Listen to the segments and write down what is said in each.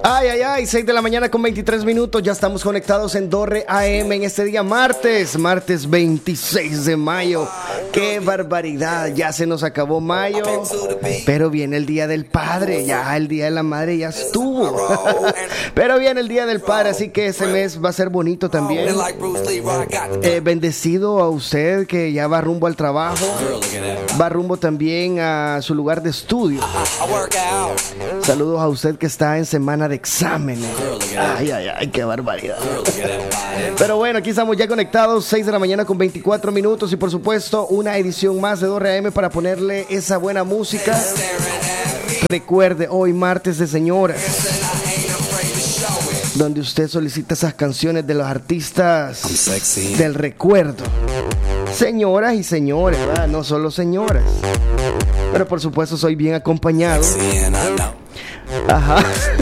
Ay, ay, ay, 6 de la mañana con 23 minutos. Ya estamos conectados en Dorre AM en este día martes 26 de mayo. ¡Qué barbaridad! Ya se nos acabó mayo, pero viene el Día del Padre. Ya el Día de la Madre ya estuvo. Pero viene el Día del Padre, así que ese mes va a ser bonito también. Bendecido a usted que ya va rumbo al trabajo. Va rumbo también a su lugar de estudio. Saludos a usted que está en semana de exámenes. Ay, ay, ay, qué barbaridad. Pero bueno, aquí estamos ya conectados, 6 de la mañana con 24 minutos. Y por supuesto, una edición más de Dorre AM para ponerle esa buena música. Recuerde, hoy martes de señoras, donde usted solicita esas canciones de los artistas del recuerdo. Señoras y señores, ¿verdad? No solo señoras. Pero por supuesto soy bien acompañado. Ajá.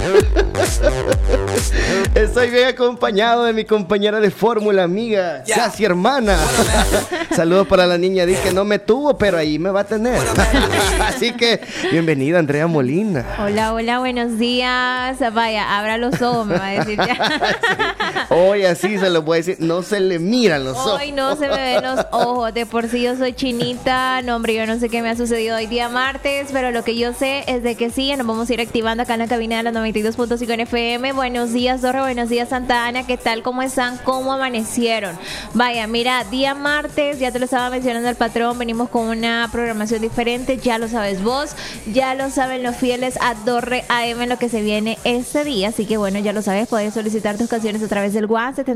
Estoy bien acompañado de mi compañera de fórmula, amiga, casi hermana. Saludos para la niña, di que no me tuvo, pero ahí me va a tener. Así que, bienvenida, Andrea Molina. Hola, hola, buenos días. Vaya, abra los ojos, me va a decir ya. Sí. Hoy así se lo voy a decir, no se le miran los ojos. Hoy no se me ven los ojos. De por sí yo soy chinita. No, hombre, yo no sé qué me ha sucedido hoy día martes, pero lo que yo sé es de que sí, nos vamos a ir activando acá en la cabina de la 92.5 en FM. Buenos días, Dorre, buenos días, Santa Ana. ¿Qué tal? ¿Cómo están? ¿Cómo amanecieron? Vaya, mira, día martes, ya te lo estaba mencionando el patrón, venimos con una programación diferente, ya lo sabes vos, ya lo saben los fieles a Dorre AM en lo que se viene este día, así que bueno, ya lo sabes, puedes solicitar tus canciones a través del WhatsApp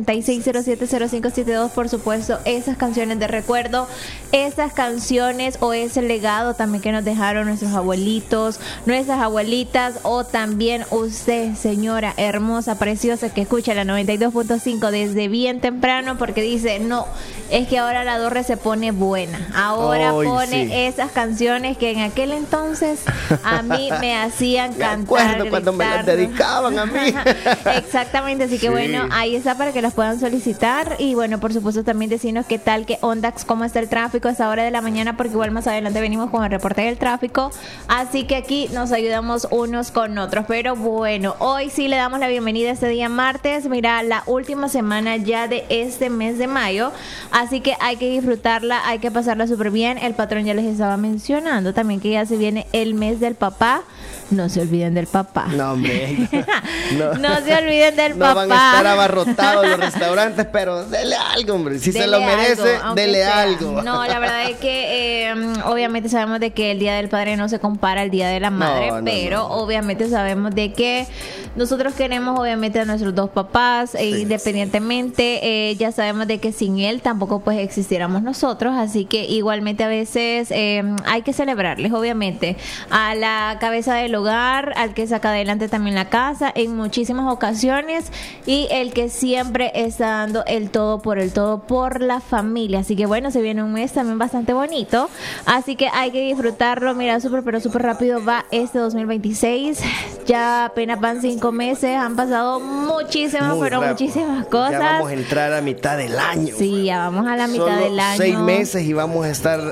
76070572, por supuesto, esas canciones de recuerdo, esas canciones o ese legado también que nos dejaron nuestros abuelitos, nuestras abuelitas, o también usted, señora hermosa, preciosa, que escucha la 92.5 desde bien temprano, porque dice, no, es que ahora la Dorre se pone buena, ahora pone sí, esas canciones que en aquel entonces a mí me hacían cantar, me cuando me las dedicaban a mí. Exactamente, así que sí, bueno, ahí está para que las puedan solicitar. Y bueno, por supuesto también decirnos qué tal, qué ondax, cómo está el tráfico a esta hora de la mañana, porque igual más adelante venimos con el reporte del tráfico, así que aquí nos ayudamos unos con otros. Pero bueno, hoy sí le damos la bienvenida a este día martes. Mira, la última semana ya de este mes de mayo, así que hay que disfrutarla, hay que pasarla súper bien. El patrón ya les estaba mencionando también que ya se viene el mes del papá. No se olviden del papá. No, hombre. No se olviden del papá. No van a estar abarrotados los restaurantes, pero dele algo, hombre. Si dele se lo merece, algo, dele algo. No, la verdad es que obviamente sabemos de que el Día del Padre no se compara al Día de la Madre, pero obviamente sabemos de que nosotros queremos obviamente a nuestros dos papás, independientemente, ya sabemos de que sin él tampoco pues existiéramos nosotros, así que igualmente a veces hay que celebrarles, obviamente, a la cabeza del hogar, al que saca adelante también la casa en muchísimas ocasiones, y el que siempre está dando el todo por la familia. Así que bueno, se viene un mes también bastante bonito, así que hay que disfrutarlo. Mira, súper rápido va este 2026, ya apenas van 5 meses, han pasado muchísimas cosas. Ya vamos a entrar a mitad del año. Sí, ya vamos a la mitad del año. 6 meses y vamos a estar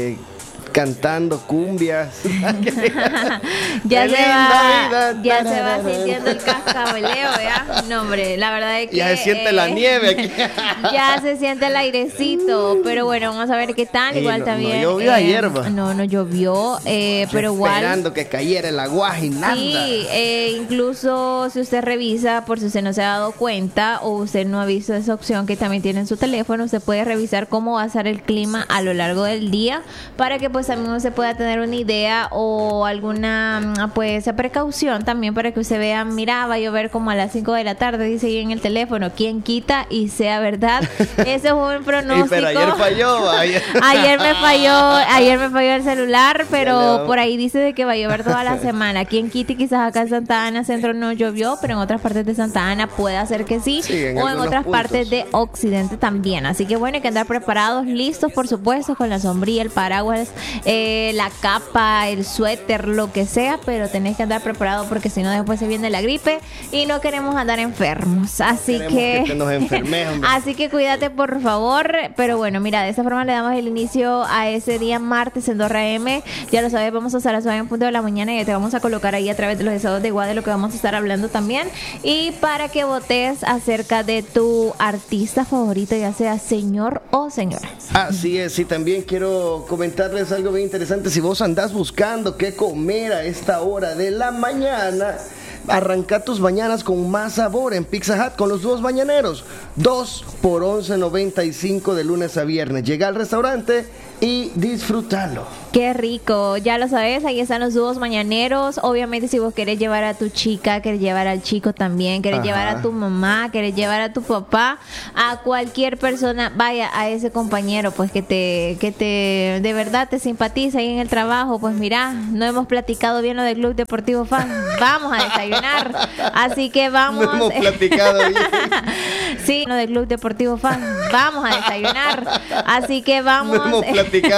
cantando cumbias. Ya se va sintiendo el cascabeleo, ¿ya? No, hombre, la verdad es que ya se siente la nieve aquí. Ya se siente el airecito, pero bueno, vamos a ver qué tal. Igual también. No llovió ayer, va. No llovió, pero igual. Esperando que cayera el agua y nada. Sí, incluso si usted revisa, por si usted no se ha dado cuenta o usted no ha visto esa opción que también tiene en su teléfono, usted puede revisar cómo va a estar el clima a lo largo del día, para que pues también se pueda tener una idea o alguna pues precaución también, para que usted vea, mira, va a llover como a las 5 de la tarde, dice ahí en el teléfono, quién quita y sea verdad. Eso es un pronóstico. Pero ayer falló. Ayer me falló el celular, pero por ahí dice de que va a llover toda la semana. Quién quita, y quizás acá en Santa Ana Centro no llovió, pero en otras partes de Santa Ana puede ser que sí, o en otras partes de Occidente también. Así que bueno, hay que andar preparados, listos, por supuesto, con la sombrilla, el paraguas, la capa, el suéter, lo que sea, pero tenés que andar preparado porque si no después se viene la gripe y no queremos andar enfermos. Así que nos enfermemos. Así que cuídate por favor. Pero bueno, mira, de esta forma le damos el inicio a ese día martes en 2AM. Ya lo sabes, vamos a estar a las 9 en punto de la mañana y te vamos a colocar ahí a través de los estados de WhatsApp de lo que vamos a estar hablando también. Y para que votes acerca de tu artista favorito, ya sea señor o señora. Así es, y también quiero comentarles algo bien interesante. Si vos andás buscando qué comer a esta hora de la mañana, arranca tus mañanas con más sabor en Pizza Hut con los dúos mañaneros. 2 por $11.95 de lunes a viernes. Llega al restaurante y disfrútalo. Qué rico, ya lo sabes, ahí están los dúos mañaneros. Obviamente si vos querés llevar a tu chica, querés llevar al chico también, querés llevar a tu mamá, querés llevar a tu papá, a cualquier persona, vaya a ese compañero pues que te de verdad te simpatiza ahí en el trabajo. Pues mira, no hemos platicado bien lo del Club Deportivo Fan, vamos a desayunar, así que vamos. No hemos platicado bien. Sí, lo del Club Deportivo Fan, vamos a desayunar, así que vamos. No hemos platicado.